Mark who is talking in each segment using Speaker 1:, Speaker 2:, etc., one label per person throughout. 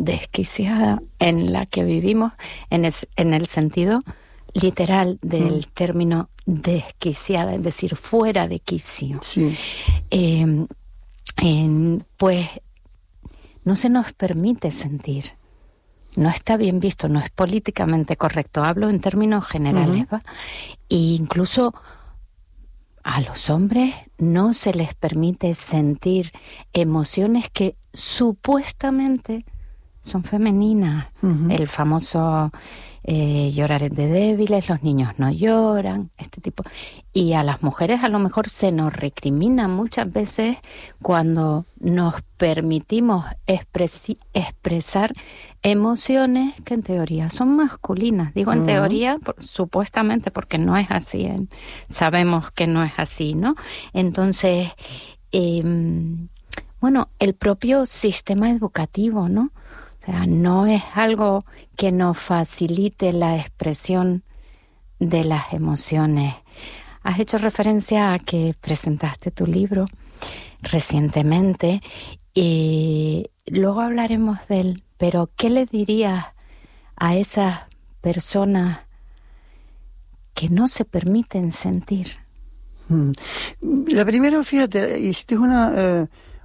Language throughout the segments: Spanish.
Speaker 1: desquiciada en la que vivimos, en el sentido literal del término desquiciada, es decir, fuera de quicio.
Speaker 2: Sí.
Speaker 1: Pues no se nos permite sentir. No está bien visto, no es políticamente correcto. Hablo en términos generales, ¿va? E incluso a los hombres no se les permite sentir emociones que supuestamente son femeninas. El famoso llorar es de débiles, los niños no lloran, este tipo. Y a las mujeres a lo mejor se nos recrimina muchas veces cuando nos permitimos expresar emociones que en teoría son masculinas. Digo en teoría, supuestamente, porque no es así. Sabemos que no es así, ¿no? Entonces, bueno, el propio sistema educativo, ¿no? O sea, no es algo que nos facilite la expresión de las emociones. Has hecho referencia a que presentaste tu libro recientemente y luego hablaremos de él, pero ¿qué le dirías a esas personas que no se permiten sentir?
Speaker 2: La primera, fíjate, hiciste una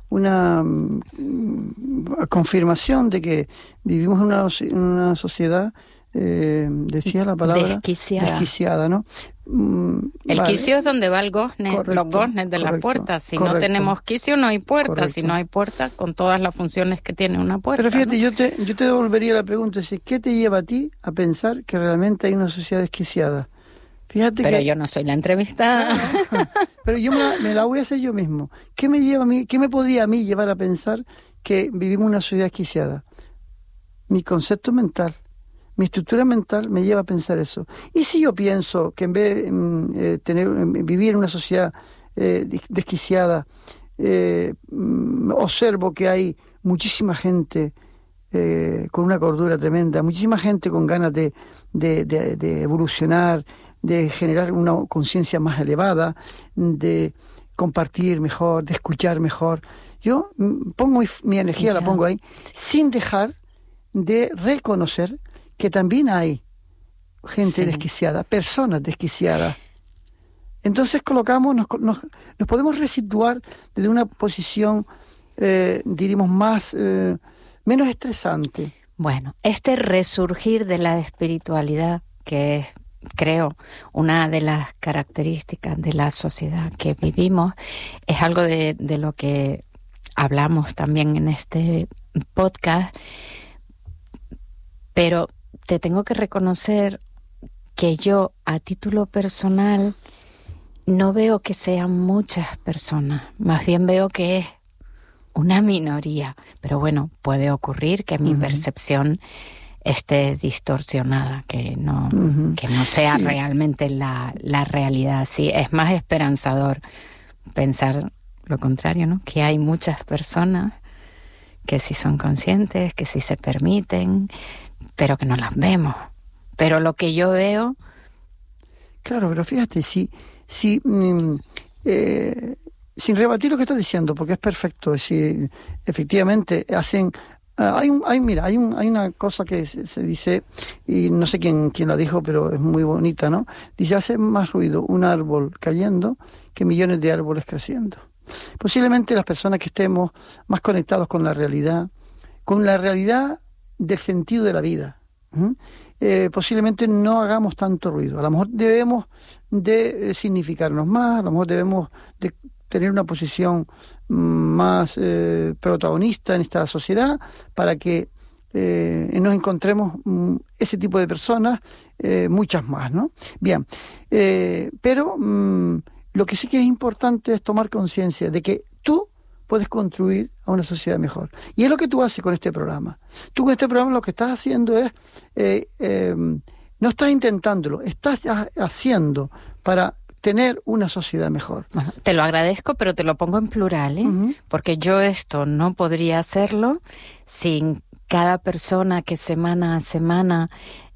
Speaker 2: confirmación de que vivimos en una sociedad, decía la palabra, desquiciada, ¿no?
Speaker 1: El quicio es donde va el gozne, los goznes de la puerta. Si no tenemos quicio, no hay puerta. Si no hay puerta, con todas las funciones que tiene una puerta.
Speaker 2: Pero fíjate,
Speaker 1: ¿no?
Speaker 2: yo te devolvería la pregunta, ¿qué te lleva a ti a pensar que realmente hay una sociedad desquiciada? Fíjate
Speaker 1: pero yo no soy la entrevistada.
Speaker 2: Pero yo me la voy a hacer yo mismo. ¿Qué me lleva a mí? ¿Qué me podría a mí llevar a pensar que vivimos una sociedad desquiciada? Mi concepto mental, mi estructura mental me lleva a pensar eso. Y si yo pienso que en vez de vivir en una sociedad desquiciada, observo que hay muchísima gente con una cordura tremenda, muchísima gente con ganas de evolucionar, de generar una conciencia más elevada, de compartir mejor, de escuchar mejor. Yo pongo mi energía, la pongo ahí, sin dejar de reconocer que también hay gente desquiciada, personas desquiciadas. Entonces nos podemos resituar desde una posición, diríamos, menos estresante.
Speaker 1: Bueno, este resurgir de la espiritualidad, que es, creo, una de las características de la sociedad que vivimos, es algo de lo que hablamos también en este podcast, pero te tengo que reconocer que yo, a título personal, no veo que sean muchas personas, más bien veo que es una minoría, pero bueno, puede ocurrir que mi percepción esté distorsionada, que no sea realmente la realidad. Sí, es más esperanzador pensar lo contrario, ¿no? Que hay muchas personas que sí son conscientes, que sí se permiten, pero que no las vemos. Pero lo que yo veo...
Speaker 2: Claro, pero fíjate, sin rebatir lo que estás diciendo, porque es perfecto, si efectivamente hacen... hay una cosa que se dice, y no sé quién la dijo, pero es muy bonita, ¿no? Dice, hace más ruido un árbol cayendo que millones de árboles creciendo. Posiblemente las personas que estemos más conectados con la realidad del sentido de la vida, posiblemente no hagamos tanto ruido. A lo mejor debemos de significarnos más, a lo mejor debemos de tener una posición más protagonista en esta sociedad para que nos encontremos ese tipo de personas, muchas más, ¿no? Bien, pero lo que sí que es importante es tomar conciencia de que tú puedes construir a una sociedad mejor. Y es lo que tú haces con este programa. Tú con este programa lo que estás haciendo es, no estás intentándolo, estás haciendo para tener una sociedad mejor.
Speaker 1: Bueno, te lo agradezco, pero te lo pongo en plural, porque yo esto no podría hacerlo sin cada persona que semana a semana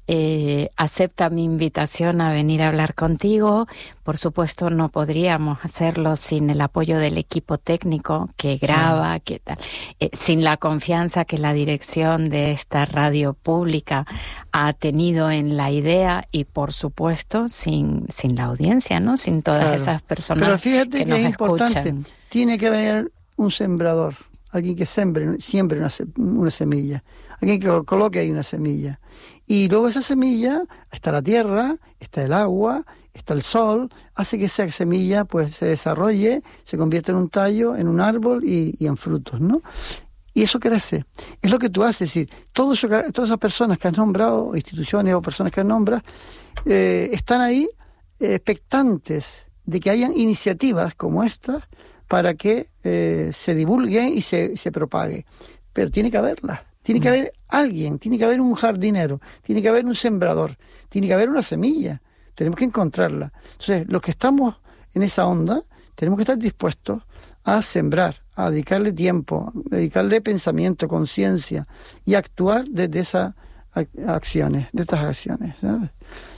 Speaker 1: acepta mi invitación a venir a hablar contigo. Por supuesto, no podríamos hacerlo sin el apoyo del equipo técnico que graba, que tal, sin la confianza que la dirección de esta radio pública ha tenido en la idea y, por supuesto, sin la audiencia, ¿no? Sin todas esas personas.
Speaker 2: Pero fíjate
Speaker 1: que
Speaker 2: que
Speaker 1: nos
Speaker 2: es importante.
Speaker 1: escuchan.
Speaker 2: Tiene que venir un sembrador, alguien que siembre una semilla, alguien que coloque ahí una semilla. Y luego esa semilla, está la tierra, está el agua, está el sol, hace que esa semilla pues se desarrolle, se convierta en un tallo, en un árbol y en frutos, ¿no? Y eso crece. Es lo que tú haces, es decir, todas esas personas que has nombrado, instituciones o personas que has nombrado, están ahí expectantes de que hayan iniciativas como estas para que se divulguen y se propague. Pero tiene que haberlas. Tiene que haber alguien, tiene que haber un jardinero, tiene que haber un sembrador, tiene que haber una semilla. Tenemos que encontrarla. Entonces, los que estamos en esa onda, tenemos que estar dispuestos a sembrar, a dedicarle tiempo, a dedicarle pensamiento, conciencia y actuar desde esas acciones, de estas acciones, ¿sabes?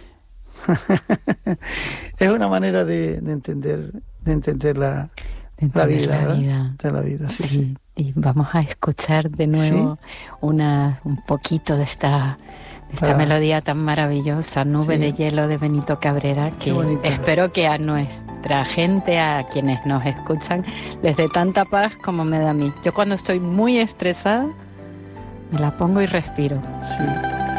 Speaker 2: Es una manera de entender la vida, ¿verdad? De la vida, sí.
Speaker 1: Y vamos a escuchar de nuevo un poquito de esta melodía tan maravillosa, Nube de hielo, de Benito Cabrera, que espero que a nuestra gente, a quienes nos escuchan, les dé tanta paz como me da a mí. Yo cuando estoy muy estresada, me la pongo y respiro.
Speaker 2: Sí.